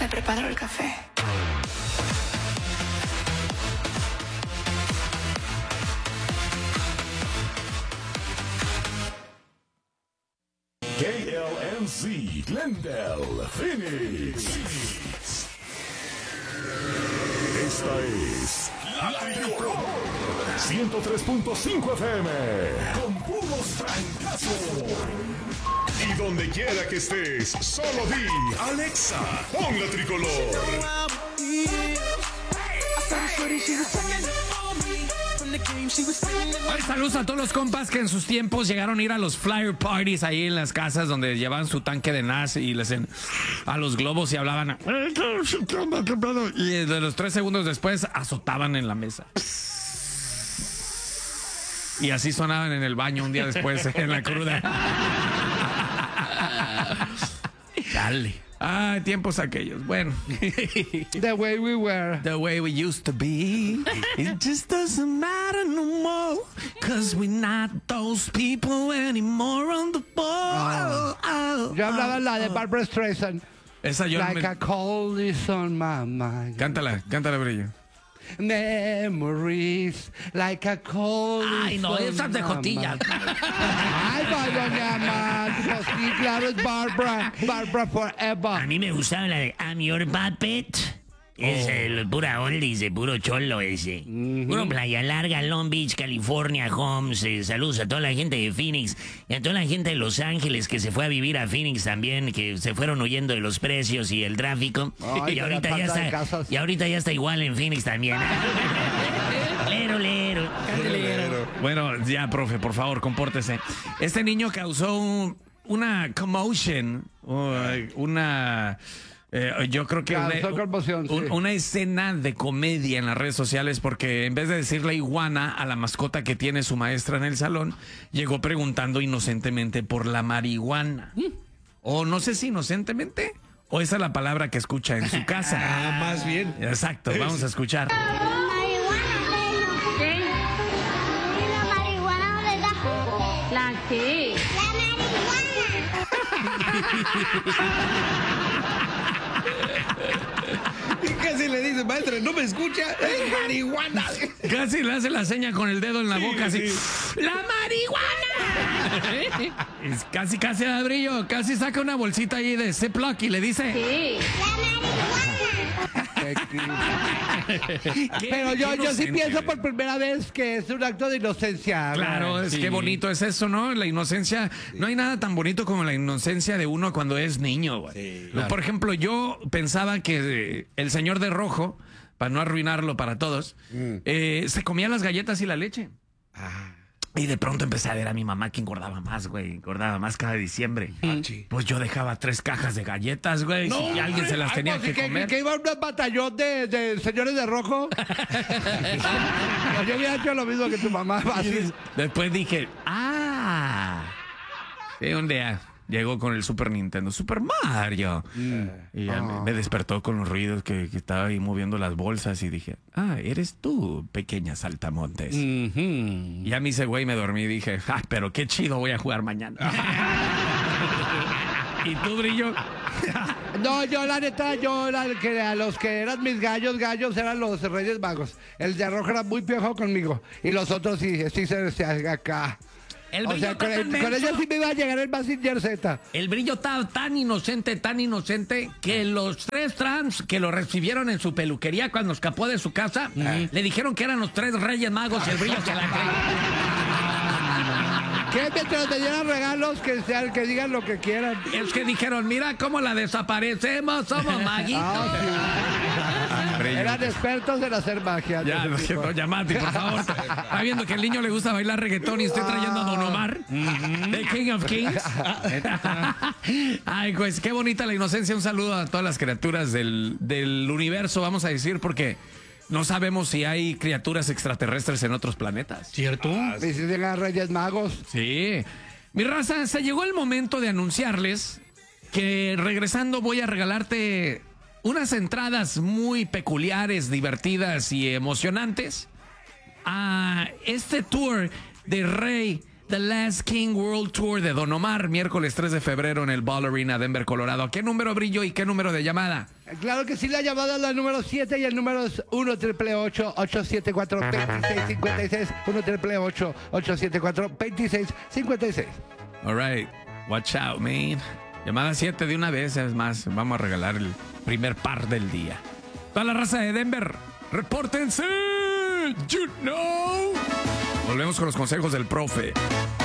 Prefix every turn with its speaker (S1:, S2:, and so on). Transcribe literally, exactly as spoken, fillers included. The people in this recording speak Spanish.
S1: Me preparo el café.
S2: K L M C, Glendale, Phoenix. Esta es La Tricolor ciento tres punto cinco F M con puros francazos. Y donde quiera que estés, solo di Alexa, pon La Tricolor.
S3: Ay, saludos a todos los compas que en sus tiempos llegaron a ir a los flyer parties ahí en las casas donde llevaban su tanque de N A S y les en, a los globos y hablaban. Y de los tres segundos después azotaban en la mesa. Y así sonaban en el baño un día después en la cruda. Dale. Ah, tiempos aquellos. Bueno.
S4: The way we were.
S3: The way we used to be. It just doesn't matter no more. Cause we're not those people anymore on the ball. Oh,
S4: Yo hablaba
S3: oh,
S4: la de
S3: oh.
S4: Barbra Streisand.
S3: Esa yo
S4: Like
S3: me...
S4: a cold is on my mind.
S3: Cántala, cántala, Brillo.
S4: Memories like a cold.
S3: Ay, no, esas de Jotilla.
S4: Ay, vaya, mi amor. Pues sí, claro, es Barbara. Barbara forever.
S5: A mí me gustaba la de I'm Your Puppet. Es el pura oldies de puro cholo ese.
S4: Mm-hmm.
S5: Puro Playa Larga, Long Beach, California, Homes. Eh, saludos a toda la gente de Phoenix y a toda la gente de Los Ángeles que se fue a vivir a Phoenix también, que se fueron huyendo de los precios y el tráfico.
S4: Ay,
S5: y, ahorita ya está, y ahorita ya está igual en Phoenix también. Lero, lero.
S3: Lero. Bueno, ya, profe, por favor, compórtese. Este niño causó un- una commotion, uh, una... Eh, yo creo que
S4: Causó
S3: una,
S4: conmoción,
S3: un-
S4: sí.
S3: una escena de comedia en las redes sociales porque en vez de decirle iguana a la mascota que tiene su maestra en el salón, llegó preguntando inocentemente por la marihuana. O no sé si inocentemente, o esa es la palabra que escucha en su casa.
S6: Ah, más bien.
S3: Exacto, vamos a escuchar.
S7: Marihuana, Pedro.
S8: ¿Qué?
S7: ¿Y la marihuana dónde está?
S8: ¿La qué?
S7: La marihuana.
S6: Y casi le dice, maestra, ¿no me escucha? ¡Es marihuana!
S3: Casi le hace la seña con el dedo en la boca, así.
S6: sí.
S3: ¡La marihuana! Es casi, casi a Brillo, casi saca una bolsita ahí de Ziploc y le dice.
S8: ¿Qué?
S3: ¿Qué-
S4: Pero yo,
S3: qué
S4: yo sí
S3: inocente,
S4: pienso
S3: güey.
S4: por primera vez que es un acto de inocencia.
S3: Claro, es
S4: Sí.
S3: que bonito es eso, ¿no? La inocencia. No hay nada tan bonito como la inocencia de uno cuando es niño, güey.
S6: Sí,
S3: Por
S6: claro.
S3: ejemplo, yo pensaba que eh, el señor de rojo, para no arruinarlo para todos, eh, se comía las galletas y la leche. Y de pronto empecé a ver a mi mamá que engordaba más, güey. Engordaba más cada diciembre. Pues yo dejaba tres cajas de galletas, güey.
S6: No,
S3: y alguien se las
S4: Ay,
S3: tenía
S4: pues,
S3: que
S4: que,
S3: comer.
S4: que iba a un batallón de, de señores de rojo. Yo hubiera hecho lo mismo que tu mamá. Así.
S3: Después dije, ah. Sí, un día llegó con el Super Nintendo, Super Mario. Y ya me, me despertó con los ruidos que, que estaba ahí moviendo las bolsas y dije, ah, eres tú, pequeña saltamontes. Y ya me hice güey y me dormí y dije, ah, pero qué chido voy a jugar mañana. ¿Y tú, Brillo?
S4: No, yo la neta, yo la, que a los que eran mis gallos, gallos eran los Reyes Magos. El de rojo era muy piojo conmigo. Y los otros sí, sí se, se acá.
S3: El
S4: O
S3: Brillo
S4: sea,
S3: está
S4: con,
S3: tan
S4: con
S3: menso.
S4: ellos sí me iba a llegar el Mazinger Z.
S3: El Brillo estaba tan inocente, tan inocente, que los tres trans que lo recibieron en su peluquería cuando escapó de su casa, le dijeron que eran los tres Reyes Magos y el Brillo se la creyó.
S4: Que mientras me dieran regalos, que sean, que digan lo que quieran.
S3: Es que dijeron, mira cómo la desaparecemos, somos maguitos.
S4: Ah, sí. Eran expertos en hacer magia.
S3: Ya,
S4: de ese tipo.
S3: doña Mati, por favor. Está viendo que al niño le gusta bailar reggaetón y estoy trayendo a Don Omar, de King of Kings. Ay, pues qué bonita la inocencia. Un saludo a todas las criaturas del, del universo, vamos a decir, porque no sabemos si hay criaturas extraterrestres en otros planetas.
S6: ¿Cierto?
S4: Y si llegan Reyes Magos.
S3: Sí. Mi raza, se llegó el momento de anunciarles que regresando voy a regalarte unas entradas muy peculiares, divertidas y emocionantes a este tour de Rey The Last King World Tour de Don Omar, miércoles tres de febrero en el Ball Arena, Denver, Colorado. ¿A qué número brillo y qué número de llamada?
S4: Claro que sí, la llamada es la número siete y el número es uno triple ocho ocho siete cuatro dos seis cinco seis. uno triple ocho ocho siete cuatro dos seis cinco seis.
S3: All right, watch out, man. Llamada siete de una vez, es más, vamos a regalar el primer par del día. Toda la raza de Denver, repórtense. You know. Volvemos con los consejos del profe.